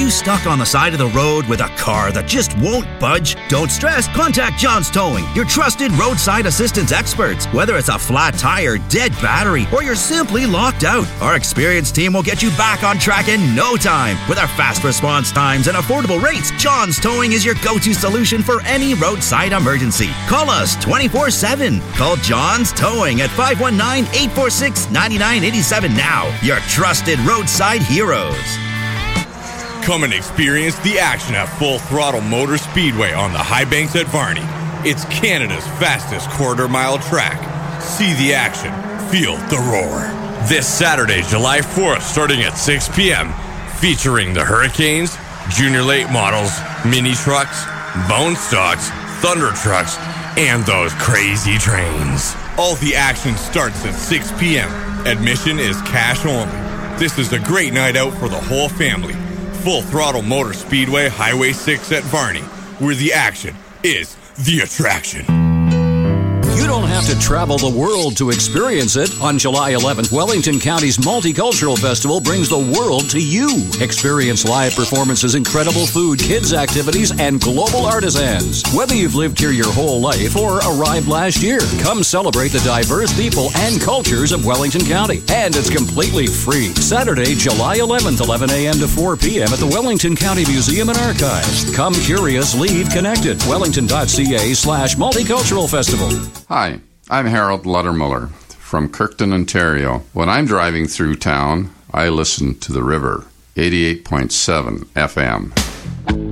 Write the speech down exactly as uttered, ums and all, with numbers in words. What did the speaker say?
you stuck on the side of the road with a car that just won't budge? Don't stress. Contact John's Towing, your trusted roadside assistance experts. Whether it's a flat tire, dead battery, or you're simply locked out, our experienced team will get you back on track in no time. With our fast response times and affordable rates, John's Towing is your go-to solution for any roadside emergency. Call us twenty-four seven. Call John's Towing at five one nine, eight four six, nine nine eight seven now. Your trusted roadside heroes. Come and experience the action at Full Throttle Motor Speedway on the High Banks at Varney. It's Canada's fastest quarter mile track. See the action, feel the roar. This Saturday, July fourth, starting at six p.m., featuring the Hurricanes, Junior Late Models, Mini Trucks, Bone Stocks, Thunder Trucks, and those crazy trains. All the action starts at six p.m. Admission is cash only. This is a great night out for the whole family. Full Throttle Motor Speedway, Highway six at Varney, where the action is the attraction. You don't have to travel the world to experience it. On July eleventh, Wellington County's Multicultural Festival brings the world to you. Experience live performances, incredible food, kids' activities, and global artisans. Whether you've lived here your whole life or arrived last year, come celebrate the diverse people and cultures of Wellington County. And it's completely free. Saturday, July eleventh, eleven a.m. to four p.m. at the Wellington County Museum and Archives. Come curious, leave connected. Wellington.ca slash multicultural festival. Hi, I'm Harold Luttermuller from Kirkton, Ontario. When I'm driving through town, I listen to the river, eighty-eight point seven F M.